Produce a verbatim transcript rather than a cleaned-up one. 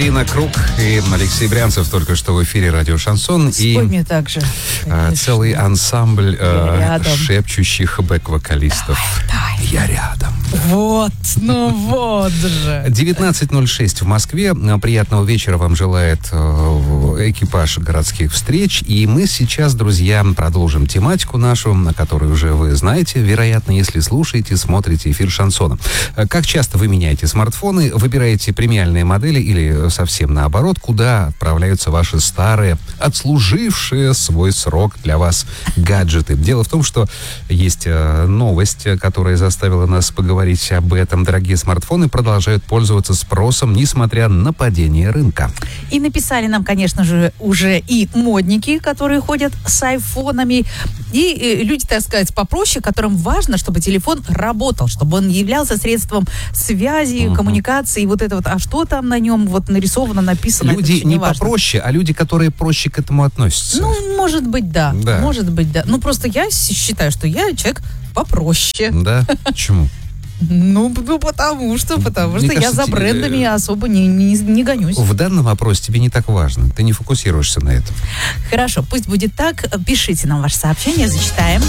Ирина Круг и Алексей Брянцев только что в эфире радио «Шансон». Спой И мне также. а, целый ансамбль а, рядом. шепчущих бэк-вокалистов. Давай, давай. Я рядом. Вот, ну вот же. девятнадцать ноль шесть в Москве. Приятного вечера вам желает э, экипаж городских встреч. И мы сейчас, друзья, продолжим тематику нашу, на которую уже вы знаете, вероятно, если слушаете, смотрите эфир «Шансона». Как часто вы меняете смартфоны, выбираете премиальные модели или совсем наоборот, куда отправляются ваши старые, отслужившие свой срок для вас гаджеты? Дело в том, что есть э, новость, которая заставила нас поговорить об этом. Дорогие смартфоны продолжают пользоваться спросом, несмотря на падение рынка. И написали нам, конечно же, уже и модники, которые ходят с айфонами, и э, люди, так сказать, попроще, которым важно, чтобы телефон работал, чтобы он являлся средством связи, Угу. коммуникации, вот это вот. А что там на нем вот нарисовано, написано? Люди не важно. попроще, а люди, которые проще к этому относятся. Ну, может быть, да. Да. Может быть, да. Ну, просто я с- считаю, что я человек попроще. Да? Почему? Ну, ну, потому что, потому Мне что я кажется, за те- брендами особо не, не, не гонюсь. В данном вопросе тебе не так важно. Ты не фокусируешься на этом. Хорошо, пусть будет так. Пишите нам ваше сообщение, зачитаем.